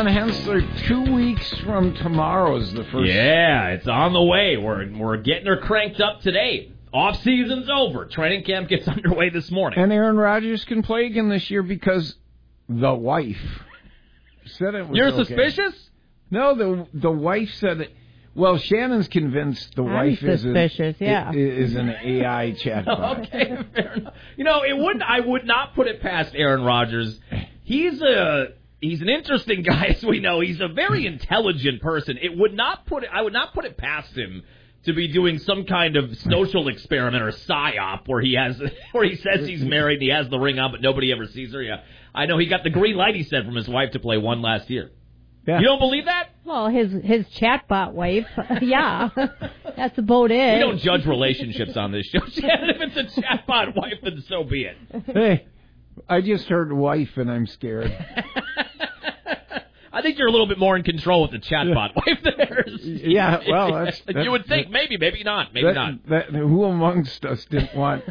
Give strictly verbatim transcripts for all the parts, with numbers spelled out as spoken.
John Hensler, two weeks from tomorrow is the first. Yeah, it's on the way. We're we're getting her cranked up today. Off season's over. Training camp gets underway this morning. And Aaron Rodgers can play again this year because the wife said it was You're okay. suspicious? No, the the wife said it. Well, Shannon's convinced the I'm wife is suspicious, an, yeah. is an A I chatbot. Okay, fair enough. You know, it wouldn't. I would not put it past Aaron Rodgers. He's a he's an interesting guy, as we know. He's a very intelligent person. It would not put it. I would not put it past him to be doing some kind of social experiment or psyop where he has where he says he's married and he has the ring on, but nobody ever sees her. Yeah, I know he got the green light, he said, from his wife to play one last year. Yeah. You don't believe that? Well, his his chatbot wife, yeah, that's about it. We don't judge relationships on this show. If it's a chatbot wife, then so be it. Hey, I just heard wife and I'm scared. I think you're a little bit more in control with the chatbot wife there. Yeah, well, that's, that's you would think that, maybe, maybe not, maybe that, not. That, who amongst us didn't want,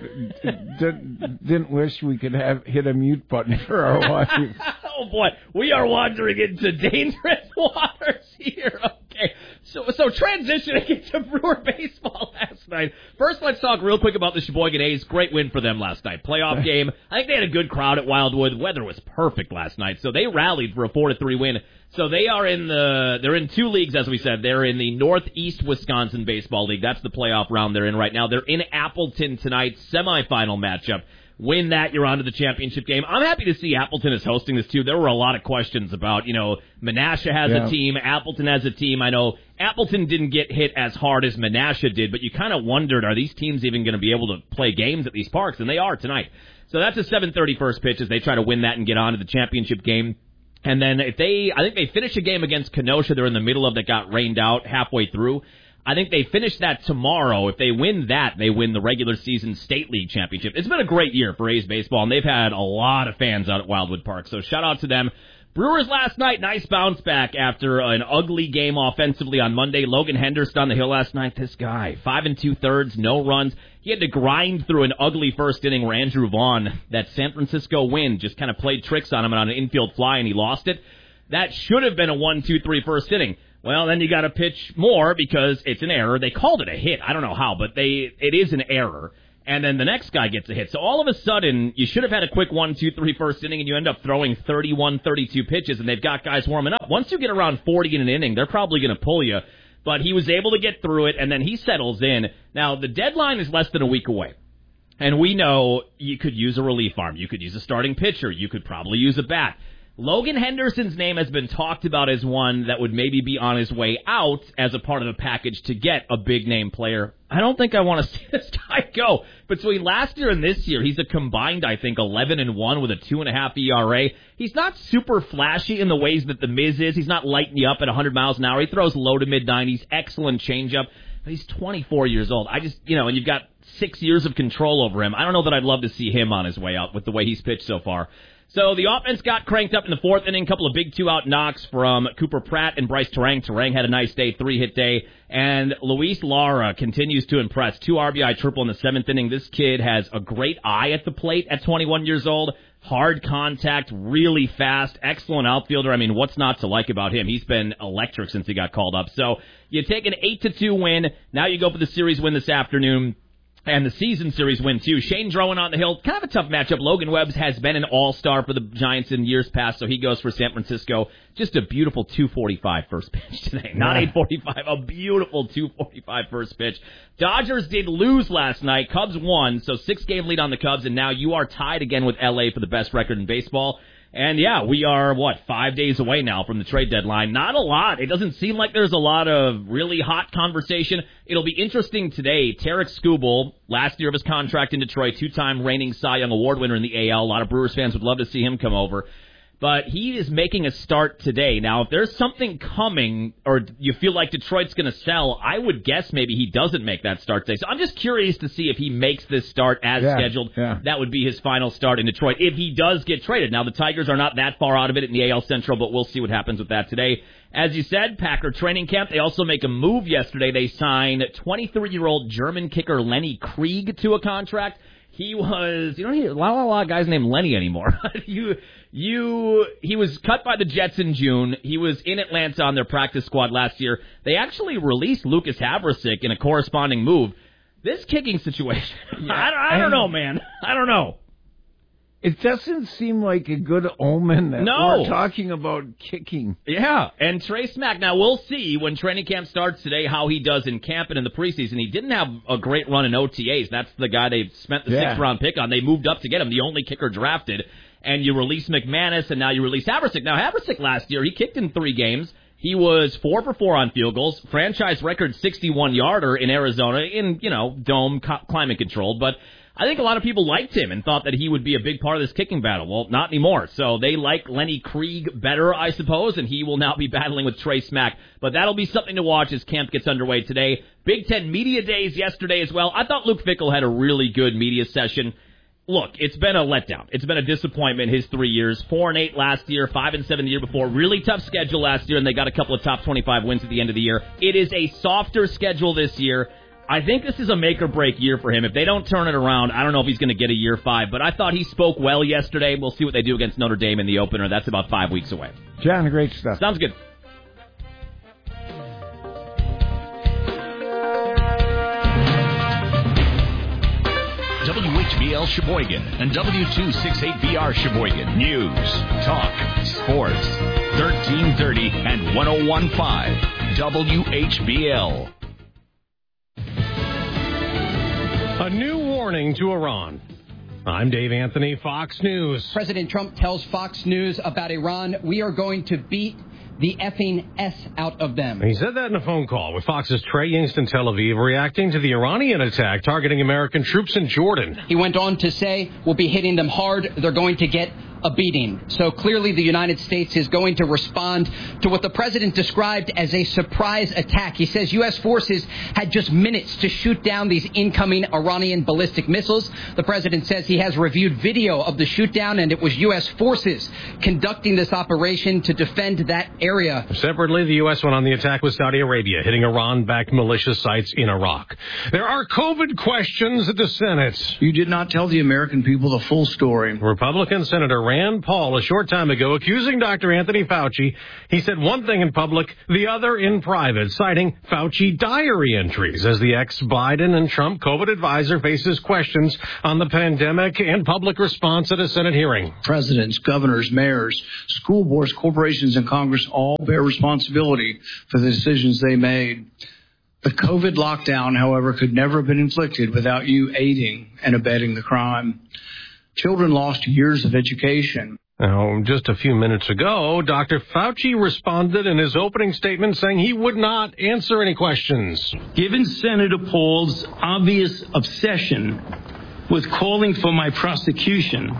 didn't, didn't wish we could have hit a mute button for our wives? Oh boy, we are wandering into dangerous waters here. Okay, so so transitioning into Brewer baseball last night. First, let's talk real quick about the Sheboygan A's. Great win for them last night. Playoff game. I think they had a good crowd at Wildwood. Weather was perfect last night, so they rallied for a four to three win. So they are in the they're in two leagues, as we said. They're in the Northeast Wisconsin Baseball League. That's the playoff round they're in right now. They're in Appleton tonight, semifinal matchup. Win that, you're on to the championship game. I'm happy to see Appleton is hosting this, too. There were a lot of questions about, you know, Menasha has yeah. a team, Appleton has a team. I know Appleton didn't get hit as hard as Menasha did, but you kind of wondered, are these teams even going to be able to play games at these parks? And they are tonight. So that's a seven thirty first pitch as they try to win that and get on to the championship game. And then if they, I think they finish a game against Kenosha they're in the middle of that got rained out halfway through. I think they finish that tomorrow. If they win that, they win the regular season state league championship. It's been a great year for A's baseball, and they've had a lot of fans out at Wildwood Park. So shout out to them. Brewers last night, nice bounce back after an ugly game offensively on Monday. Logan Henderson on the hill last night. This guy, five and two thirds, no runs. He had to grind through an ugly first inning where Andrew Vaughn, that San Francisco win, just kind of played tricks on him and on an infield fly, and he lost it. That should have been a one two three first inning. Well, then you got to pitch more because it's an error. They called it a hit. I don't know how, but they it is an error. And then the next guy gets a hit. So all of a sudden, you should have had a quick one two three first inning, and you end up throwing thirty-one, thirty-two pitches, and they've got guys warming up. Once you get around forty in an inning, they're probably going to pull you. But he was able to get through it, and then he settles in. Now, the deadline is less than a week away. And we know you could use a relief arm. You could use a starting pitcher. You could probably use a bat. Logan Henderson's name has been talked about as one that would maybe be on his way out as a part of the package to get a big-name player. I don't think I want to see this guy go. Between last year and this year, he's a combined, I think, eleven and one with a two point five E R A. He's not super flashy in the ways that the Miz is. He's not lighting you up at one hundred miles an hour. He throws low to mid-nineties, excellent changeup. But he's twenty-four years old. I just, you know, and you've got six years of control over him. I don't know that I'd love to see him on his way out with the way he's pitched so far. So the offense got cranked up in the fourth inning. A couple of big two-out knocks from Cooper Pratt and Bryce Terang. Terang had a nice day, three-hit day. And Luis Lara continues to impress. Two R B I triple in the seventh inning. This kid has a great eye at the plate at twenty-one years old. Hard contact, really fast, excellent outfielder. I mean, what's not to like about him? He's been electric since he got called up. So you take an eight to two win. Now you go for the series win this afternoon. And the season series win, too. Shane Drowan on the hill. Kind of a tough matchup. Logan Webbs has been an all-star for the Giants in years past, so he goes for San Francisco. Just a beautiful two forty-five first pitch today. Not eight forty-five, a beautiful two forty-five first pitch. Dodgers did lose last night. Cubs won, so six-game lead on the Cubs, and now you are tied again with L A for the best record in baseball. And, yeah, we are, what, five days away now from the trade deadline. Not a lot. It doesn't seem like there's a lot of really hot conversation. It'll be interesting today. Tarek Skubal, last year of his contract in Detroit, two-time reigning Cy Young Award winner in the A L. A lot of Brewers fans would love to see him come over. But he is making a start today. Now, if there's something coming or you feel like Detroit's going to sell, I would guess maybe he doesn't make that start today. So I'm just curious to see if he makes this start as yeah, scheduled. Yeah. That would be his final start in Detroit if he does get traded. Now, the Tigers are not that far out of it in the A L Central, but we'll see what happens with that today. As you said, Packer training camp. They also make a move yesterday. They sign twenty-three-year-old German kicker Lenny Krieg to a contract. He was, you don't hear a lot, a lot of guys named Lenny anymore. you You, he was cut by the Jets in June. He was in Atlanta on their practice squad last year. They actually released Lucas Havrisik in a corresponding move. This kicking situation, yeah, I, I don't know, man. I don't know. It doesn't seem like a good omen that no. we're talking about kicking. Yeah, and Trey Smack. Now, we'll see when training camp starts today how he does in camp and in the preseason. He didn't have a great run in O T As. That's the guy they spent the yeah. sixth-round pick on. They moved up to get him, the only kicker drafted. And you release McManus, and now you release Havrisik. Now, Havrisik last year, he kicked in three games. He was four for four on field goals, franchise record sixty-one-yarder in Arizona in, you know, dome, climate controlled. But I think a lot of people liked him and thought that he would be a big part of this kicking battle. Well, not anymore. So they like Lenny Krieg better, I suppose, and he will now be battling with Trey Smack. But that'll be something to watch as camp gets underway today. Big Ten Media Days yesterday as well. I thought Luke Fickell had a really good media session. Look, it's been a letdown. It's been a disappointment his three years. Four and eight last year, five and seven the year before. Really tough schedule last year, and they got a couple of top twenty-five wins at the end of the year. It is a softer schedule this year. I think this is a make-or-break year for him. If they don't turn it around, I don't know if he's going to get a year five. But I thought he spoke well yesterday. We'll see what they do against Notre Dame in the opener. That's about five weeks away. John, great stuff. Sounds good. W H B L Sheboygan and W two sixty-eight B R Sheboygan. News, talk, sports. thirteen thirty and one oh one point five W H B L. A new warning to Iran. I'm Dave Anthony, Fox News. President Trump tells Fox News about Iran, we are going to beat the effing S out of them. He said that in a phone call with Fox's Trey Yingst in Tel Aviv, reacting to the Iranian attack targeting American troops in Jordan. He went on to say, we'll be hitting them hard. They're going to get a beating. So clearly the United States is going to respond to what the president described as a surprise attack. He says U S forces had just minutes to shoot down these incoming Iranian ballistic missiles. The president says he has reviewed video of the shoot down, and it was U S forces conducting this operation to defend that area. Separately, the U S went on the attack with Saudi Arabia, hitting Iran-backed militia sites in Iraq. There are COVID questions at the Senate. You did not tell the American people the full story. Republican Senator Rand Paul a short time ago accusing Doctor Anthony Fauci. He said one thing in public, the other in private, citing Fauci diary entries as the ex-Biden and Trump COVID advisor faces questions on the pandemic and public response at a Senate hearing. Presidents, governors, mayors, school boards, corporations, and Congress all bear responsibility for the decisions they made. The COVID lockdown, however, could never have been inflicted without you aiding and abetting the crime. Children lost years of education. Now, just a few minutes ago, Doctor Fauci responded in his opening statement saying he would not answer any questions. Given Senator Paul's obvious obsession with calling for my prosecution,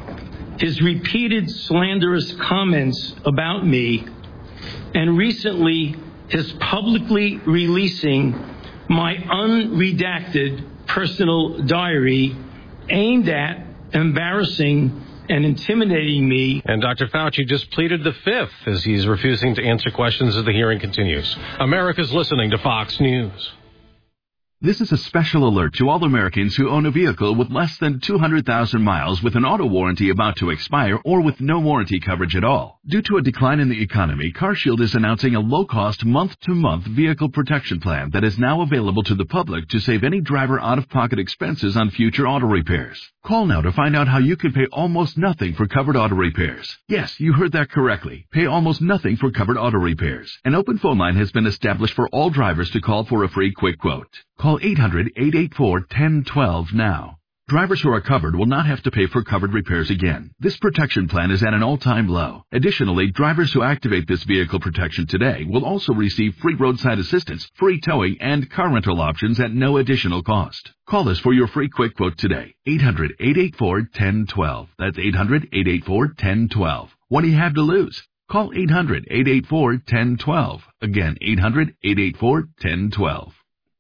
his repeated slanderous comments about me, and recently his publicly releasing my unredacted personal diary aimed at embarrassing and intimidating me. And Doctor Fauci just pleaded the fifth as he's refusing to answer questions as the hearing continues. America's listening to Fox News. This is a special alert to all Americans who own a vehicle with less than two hundred thousand miles with an auto warranty about to expire or with no warranty coverage at all. Due to a decline in the economy, CarShield is announcing a low-cost month-to-month vehicle protection plan that is now available to the public to save any driver out-of-pocket expenses on future auto repairs. Call now to find out how you can pay almost nothing for covered auto repairs. Yes, you heard that correctly. Pay almost nothing for covered auto repairs. An open phone line has been established for all drivers to call for a free quick quote. Call eight hundred, eight eight four, one zero one two now. Drivers who are covered will not have to pay for covered repairs again. This protection plan is at an all-time low. Additionally, drivers who activate this vehicle protection today will also receive free roadside assistance, free towing, and car rental options at no additional cost. Call us for your free quick quote today. eight hundred, eight eight four, one zero one two. That's eight hundred, eight eight four, one zero one two. What do you have to lose? Call eight hundred, eight eight four, one zero one two. Again, eight hundred, eight eight four, one zero one two.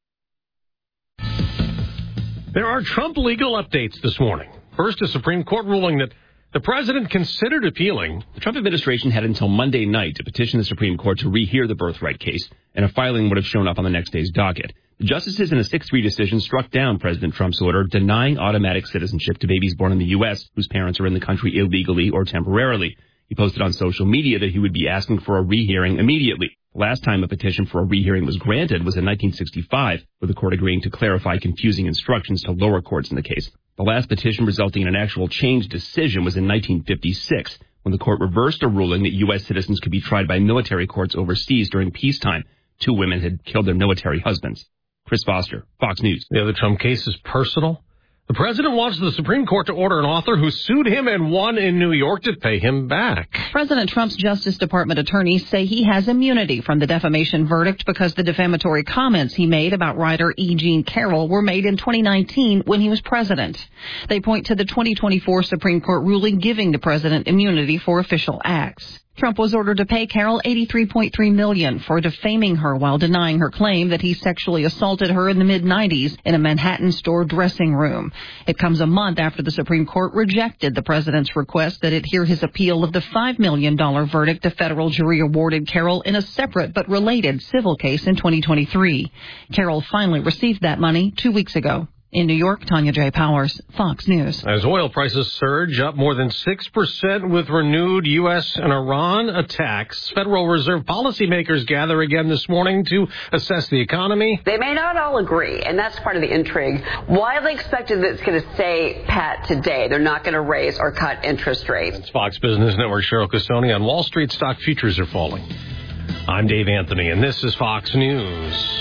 There are Trump legal updates this morning. First, a Supreme Court ruling that the president considered appealing. The Trump administration had until Monday night to petition the Supreme Court to rehear the birthright case, and a filing would have shown up on the next day's docket. The justices in a six three decision struck down President Trump's order denying automatic citizenship to babies born in the U S whose parents are in the country illegally or temporarily. He posted on social media that he would be asking for a rehearing immediately. The last time a petition for a rehearing was granted was in nineteen sixty-five, with the court agreeing to clarify confusing instructions to lower courts in the case. The last petition resulting in an actual changed decision was in nineteen fifty-six, when the court reversed a ruling that U S citizens could be tried by military courts overseas during peacetime. Two women had killed their military husbands. Chris Foster, Fox News. The other Trump case is personal. The president wants the Supreme Court to order an author who sued him and won in New York to pay him back. President Trump's Justice Department attorneys say he has immunity from the defamation verdict because the defamatory comments he made about writer E. Jean Carroll were made in twenty nineteen when he was president. They point to the twenty twenty-four Supreme Court ruling giving the president immunity for official acts. Trump was ordered to pay Carroll eighty-three point three million dollars for defaming her while denying her claim that he sexually assaulted her in the mid nineties in a Manhattan store dressing room. It comes a month after the Supreme Court rejected the president's request that it hear his appeal of the five million dollars verdict the federal jury awarded Carroll in a separate but related civil case in twenty twenty-three. Carroll finally received that money two weeks ago. In New York, Tanya J. Powers, Fox News. As oil prices surge up more than six percent with renewed U S and Iran attacks, Federal Reserve policymakers gather again this morning to assess the economy. They may not all agree, and that's part of the intrigue. Widely expected that it's going to stay pat today. They're not going to raise or cut interest rates. It's Fox Business Network Cheryl Castoni. On Wall Street, stock futures are falling. I'm Dave Anthony, and this is Fox News.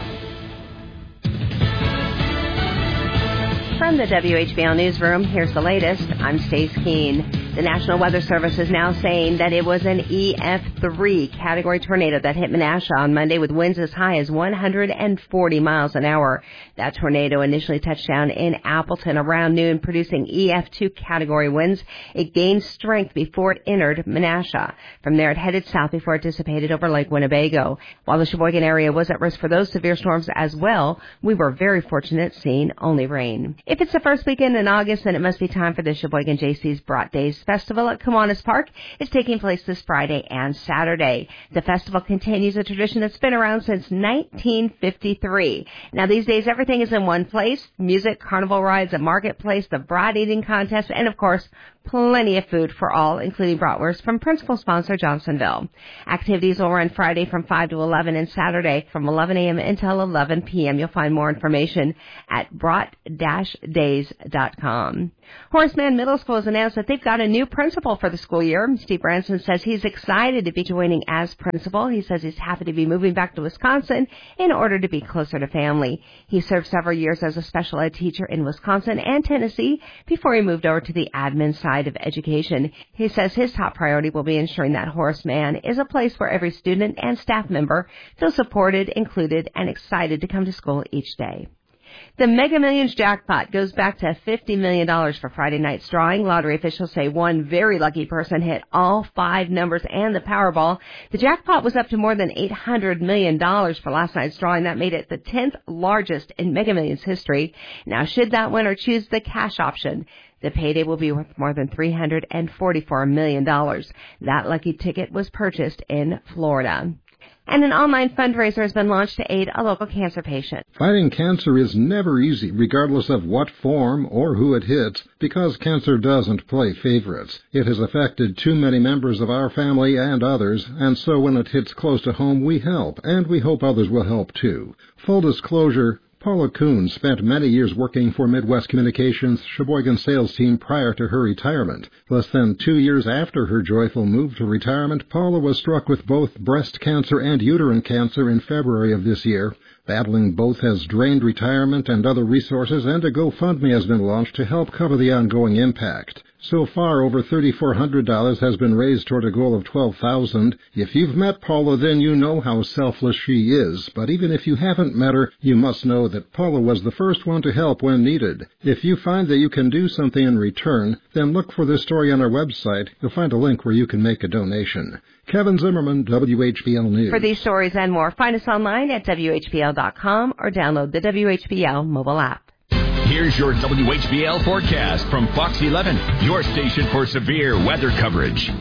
From the W H B L Newsroom, here's the latest. I'm Stace Keene. The National Weather Service is now saying that it was an E F three category tornado that hit Menasha on Monday with winds as high as one hundred forty miles an hour. That tornado initially touched down in Appleton around noon, producing E F two category winds. It gained strength before it entered Menasha. From there, it headed south before it dissipated over Lake Winnebago. While the Sheboygan area was at risk for those severe storms as well, we were very fortunate seeing only rain. If it's the first weekend in August, then it must be time for the Sheboygan J C's Brat Days Festival at Kiwanis Park. It's taking place this Friday and Saturday. The festival continues a tradition that's been around since nineteen fifty-three. Now, these days, everything is in one place. Music, carnival rides, a marketplace, the brat eating contest, and, of course, plenty of food for all, including bratwurst from principal sponsor Johnsonville. Activities will run Friday from five to eleven and Saturday from eleven a.m. until eleven p.m. You'll find more information at brat dash days dot com. Horace Mann Middle School has announced that they've got a new principal for the school year. Steve Branson says he's excited to be joining as principal. He says he's happy to be moving back to Wisconsin in order to be closer to family. He served several years as a special ed teacher in Wisconsin and Tennessee before he moved over to the admin side of education. He says his top priority will be ensuring that Horace Mann is a place where every student and staff member feels supported, included, and excited to come to school each day. The Mega Millions jackpot goes back to fifty million dollars for Friday night's drawing. Lottery officials say one very lucky person hit all five numbers and the Powerball. The jackpot was up to more than eight hundred million dollars for last night's drawing. That made it the tenth largest in Mega Millions history. Now, should that winner choose the cash option, the payday will be worth more than three hundred forty-four million dollars. That lucky ticket was purchased in Florida. And an online fundraiser has been launched to aid a local cancer patient. Fighting cancer is never easy, regardless of what form or who it hits, because cancer doesn't play favorites. It has affected too many members of our family and others, and so when it hits close to home, we help, and we hope others will help too. Full disclosure, Paula Kuhn spent many years working for Midwest Communications' Sheboygan sales team prior to her retirement. Less than two years after her joyful move to retirement, Paula was struck with both breast cancer and uterine cancer in February of this year. Battling both has drained retirement and other resources, and a GoFundMe has been launched to help cover the ongoing impact. So far, over three thousand four hundred dollars has been raised toward a goal of twelve thousand dollars. If you've met Paula, then you know how selfless she is. But even if you haven't met her, you must know that Paula was the first one to help when needed. If you find that you can do something in return, then look for this story on our website. You'll find a link where you can make a donation. Kevin Zimmerman, W H B L News. For these stories and more, find us online at W H B L dot com or download the W H B L mobile app. Here's your W H B L forecast from Fox eleven, your station for severe weather coverage.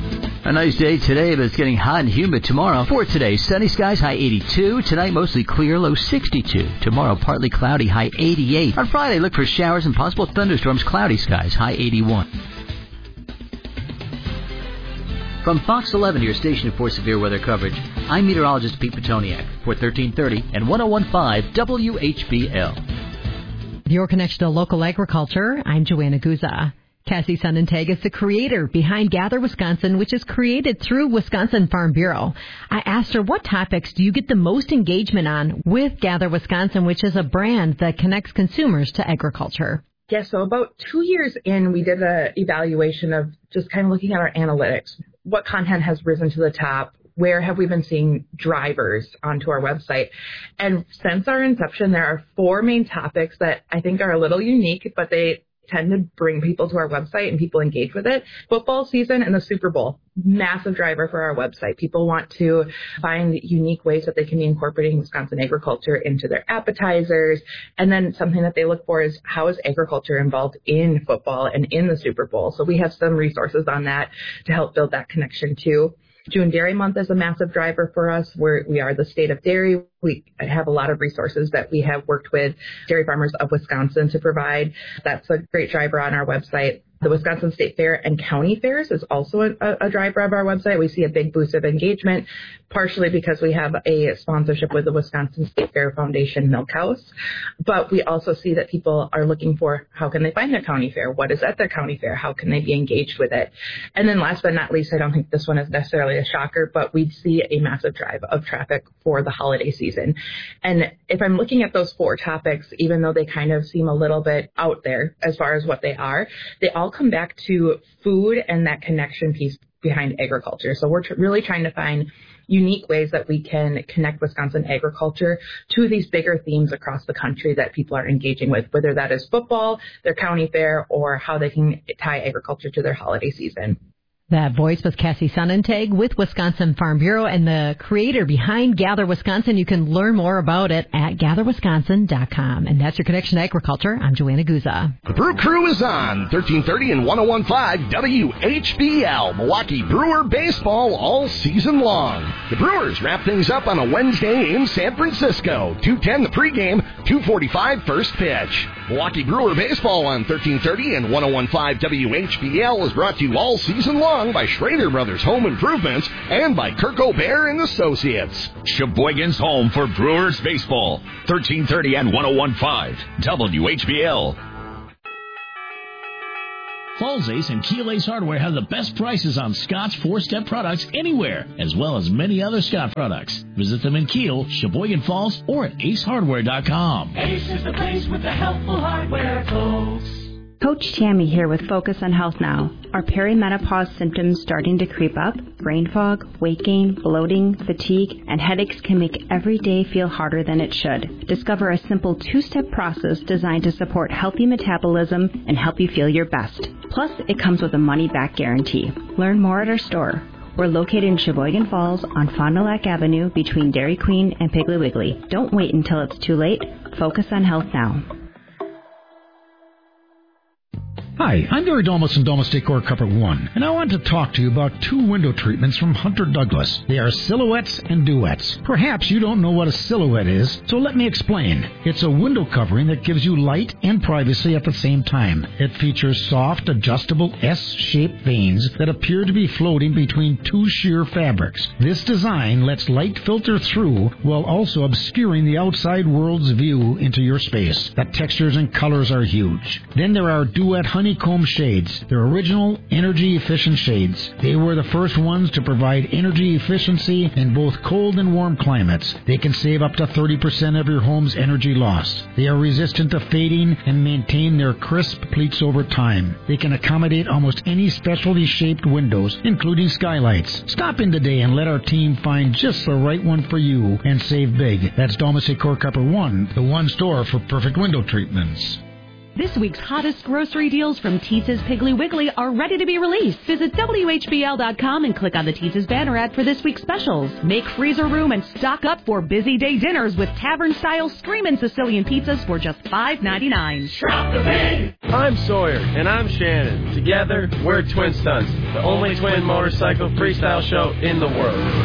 A nice day today, but it's getting hot and humid tomorrow. For today, sunny skies, high eighty-two. Tonight, mostly clear, low sixty-two. Tomorrow, partly cloudy, high eighty-eight. On Friday, look for showers and possible thunderstorms, cloudy skies, high eighty-one. From Fox eleven, your station for severe weather coverage, I'm meteorologist Pete Petoniak for thirteen thirty and one oh one point five W H B L. Your connection to local agriculture, I'm Joanna Guza. Cassie Sonnentag is the creator behind Gather Wisconsin, which is created through Wisconsin Farm Bureau. I asked her, what topics do you get the most engagement on with Gather Wisconsin, which is a brand that connects consumers to agriculture? Yeah, so about two years in, we did an evaluation of just kind of looking at our analytics. What content has risen to the top? Where have we been seeing drivers onto our website? And since our inception, there are four main topics that I think are a little unique, but they tend to bring people to our website and people engage with it. Football season and the Super Bowl, massive driver for our website. People want to find unique ways that they can be incorporating Wisconsin agriculture into their appetizers. And then something that they look for is, how is agriculture involved in football and in the Super Bowl? So we have some resources on that to help build that connection too. June Dairy Month is a massive driver for us. We're, we are the state of dairy. We have a lot of resources that we have worked with Dairy Farmers of Wisconsin to provide. That's a great driver on our website. The Wisconsin State Fair and County Fairs is also a, a driver of our website. We see a big boost of engagement, partially because we have a sponsorship with the Wisconsin State Fair Foundation Milk House. But we also see that people are looking for, how can they find their county fair? What is at their county fair? How can they be engaged with it? And then last but not least, I don't think this one is necessarily a shocker, but we see a massive drive of traffic for the holiday season. And if I'm looking at those four topics, even though they kind of seem a little bit out there as far as what they are, they all come back to food and that connection piece behind agriculture. So we're tr- really trying to find unique ways that we can connect Wisconsin agriculture to these bigger themes across the country that people are engaging with, whether that is football, their county fair, or how they can tie agriculture to their holiday season. That voice was Cassie Sonnentag with Wisconsin Farm Bureau and the creator behind Gather Wisconsin. You can learn more about it at gather wisconsin dot com. And that's your connection to agriculture. I'm Joanna Guza. The Brew Crew is on thirteen thirty and one oh one point five W H B L, Milwaukee Brewer baseball all season long. The Brewers wrap things up on a Wednesday in San Francisco. two ten the pregame, two forty-five first pitch. Milwaukee Brewer baseball on thirteen thirty and one oh one point five W H B L is brought to you all season long by Schrader Brothers Home Improvements and by Kirk O'Bear and Associates. Sheboygan's home for Brewers baseball. thirteen thirty and one oh one point five W H B L. Falls Ace and Keel Ace Hardware have the best prices on Scott's four-step products anywhere, as well as many other Scott products. Visit them in Keel, Sheboygan Falls, or at ace hardware dot com. Ace is the place with the helpful hardware, folks. Coach Tammy here with Focus on Health Now. Are perimenopause symptoms starting to creep up? Brain fog, weight gain, bloating, fatigue, and headaches can make every day feel harder than it should. Discover a simple two-step process designed to support healthy metabolism and help you feel your best. Plus, it comes with a money-back guarantee. Learn more at our store. We're located in Sheboygan Falls on Fond du Lac Avenue between Dairy Queen and Piggly Wiggly. Don't wait until it's too late. Focus on health now. Hi, I'm Barry Domus from Domus Decor Cupper one, and I want to talk to you about two window treatments from Hunter Douglas. They are silhouettes and duets. Perhaps you don't know what a silhouette is, so let me explain. It's a window covering that gives you light and privacy at the same time. It features soft, adjustable S-shaped vanes that appear to be floating between two sheer fabrics. This design lets light filter through while also obscuring the outside world's view into your space. The textures and colors are huge. Then there are duet honey honeycomb shades. They're original, energy-efficient shades. They were the first ones to provide energy efficiency in both cold and warm climates. They can save up to thirty percent of your home's energy loss. They are resistant to fading and maintain their crisp pleats over time. They can accommodate almost any specialty-shaped windows, including skylights. Stop in today and let our team find just the right one for you and save big. That's Domus Decor Cupper one, the one store for perfect window treatments. This week's hottest grocery deals from Teetz's Piggly Wiggly are ready to be released. Visit W H B L dot com and click on the Teetz's banner ad for this week's specials. Make freezer room and stock up for busy day dinners with tavern-style Screamin' Sicilian pizzas for just five ninety-nine. Shop the Big! I'm Sawyer, and I'm Shannon. Together, we're Twin Stunts, the only twin motorcycle freestyle show in the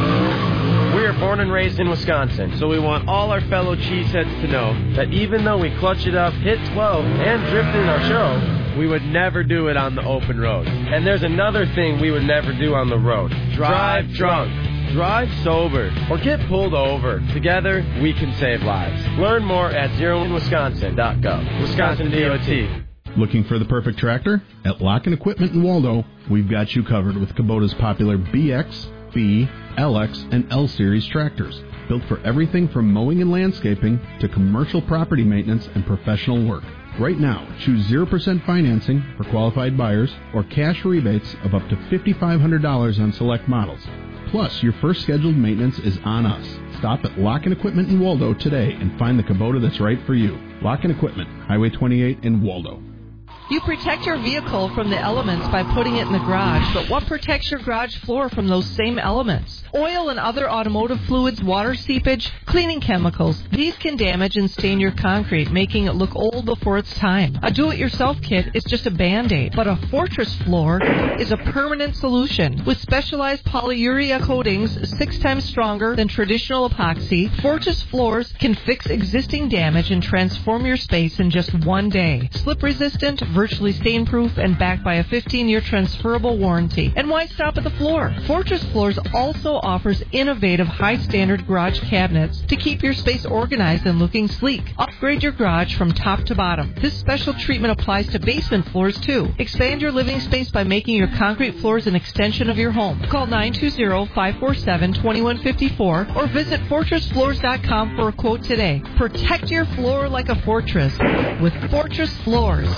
world. We are born and raised in Wisconsin, so we want all our fellow cheeseheads to know that even though we clutch it up, hit twelve, and drift in our show, we would never do it on the open road. And there's another thing we would never do on the road. Drive drunk. Drive sober. Or get pulled over. Together, we can save lives. Learn more at zero in wisconsin dot gov. Wisconsin D O T. Looking for the perfect tractor? At Locken Equipment in Waldo, we've got you covered with Kubota's popular B X, B, L X, and L Series tractors. Built for everything from mowing and landscaping to commercial property maintenance and professional work. Right now, choose zero percent financing for qualified buyers or cash rebates of up to five thousand five hundred dollars on select models. Plus, your first scheduled maintenance is on us. Stop at Locken Equipment in Waldo today and find the Kubota that's right for you. Locken Equipment, Highway twenty-eight in Waldo. You protect your vehicle from the elements by putting it in the garage, but what protects your garage floor from those same elements? Oil and other automotive fluids, water seepage, cleaning chemicals. These can damage and stain your concrete, making it look old before its time. A do-it-yourself kit is just a Band-Aid, but a Fortress floor is a permanent solution. With specialized polyurea coatings six times stronger than traditional epoxy, Fortress floors can fix existing damage and transform your space in just one day. Slip-resistant, virtually stain-proof, and backed by a fifteen-year transferable warranty. And why stop at the floor? Fortress Floors also offers innovative, high-standard garage cabinets to keep your space organized and looking sleek. Upgrade your garage from top to bottom. This special treatment applies to basement floors, too. Expand your living space by making your concrete floors an extension of your home. Call nine two zero, five four seven, two one five four or visit fortress floors dot com for a quote today. Protect your floor like a fortress with Fortress Floors.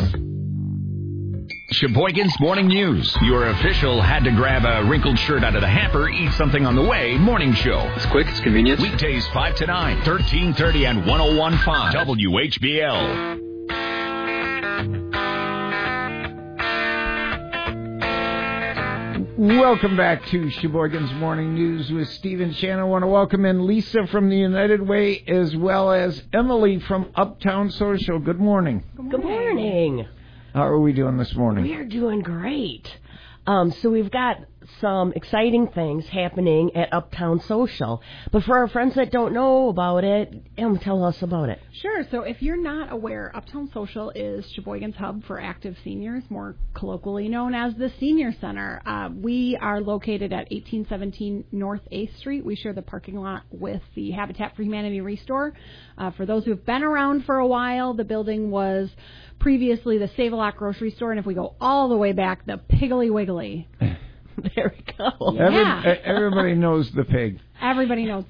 Sheboygan's Morning News. Your official had to grab a wrinkled shirt out of the hamper, eat something on the way morning show. It's quick, it's convenient. Weekdays five to nine, thirteen thirty and one oh one point five W H B L. Welcome back to Sheboygan's Morning News with Steve and Shannon. I want to welcome in Lisa from the United Way as well as Emily from Uptown Social. Good morning. Good morning. How are we doing this morning? We are doing great. Um, so we've got some exciting things happening at Uptown Social. But for our friends that don't know about it, Em, tell us about it. Sure. So if you're not aware, Uptown Social is Sheboygan's hub for active seniors, more colloquially known as the Senior Center. Uh, we are located at eighteen seventeen North eighth Street. We share the parking lot with the Habitat for Humanity Restore. Uh, for those who have been around for a while, the building was previously the Save-A-Lot grocery store, and if we go all the way back, the Piggly Wiggly. There we go. Every, Yeah. everybody knows the pig. Everybody knows